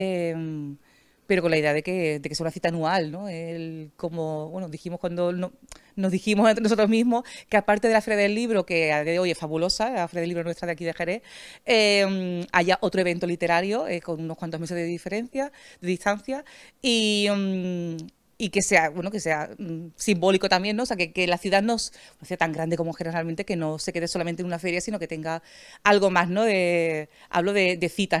em, pero con la idea de que sea una cita anual, ¿no? Como, bueno, dijimos cuando nos dijimos entre nosotros mismos que aparte de la Feria del Libro, que a día de hoy es fabulosa, la Feria del Libro nuestra de aquí de Jerez, haya otro evento literario con unos cuantos meses de diferencia, de distancia, y, y que sea, bueno, que sea simbólico también, ¿no? O sea, que la ciudad no sea tan grande como Jerez realmente, que no se quede solamente en una feria, sino que tenga algo más, ¿no? Hablo de citas,